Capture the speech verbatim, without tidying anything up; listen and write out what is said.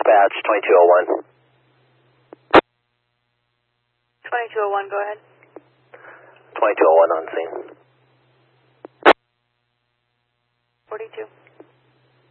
Dispatch, twenty-two oh one. twenty-two oh one, go ahead. twenty-two oh one on scene. forty-two.